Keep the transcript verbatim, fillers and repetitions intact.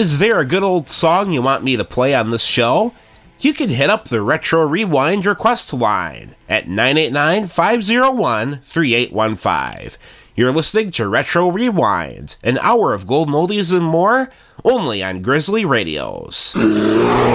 Is there a good old song you want me to play on this show? You can hit up the Retro Rewind request line at nine eight nine, five oh one, three eight one five. You're listening to Retro Rewind, an hour of gold oldies and more, only on Grizzly Radios.